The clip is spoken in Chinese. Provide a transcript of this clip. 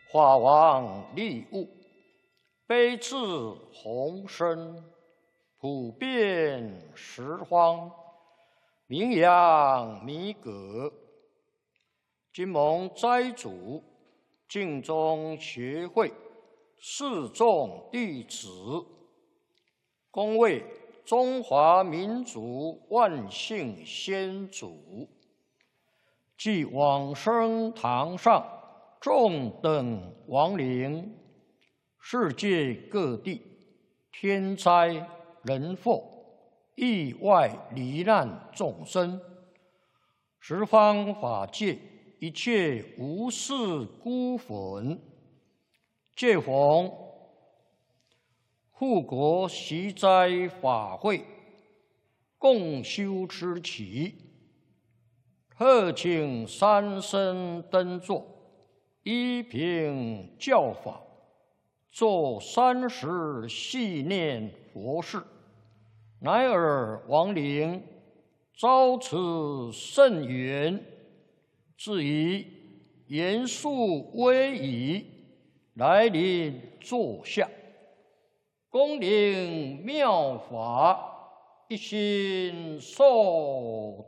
法王利物，悲智宏深，普遍十方，名扬弥革。今蒙斋主净宗学会四众弟子，恭为中华民族万姓先祖，即往生堂上众等亡灵，世界各地天灾人祸、意外罹难众生，十方法界一切无事孤魂，借逢护国习斋法会，共修之期，特请三僧登座，依凭教法，做30系念佛事，乃尔亡灵遭此甚缘，至以严肃威仪来临座下，恭领妙法，一心受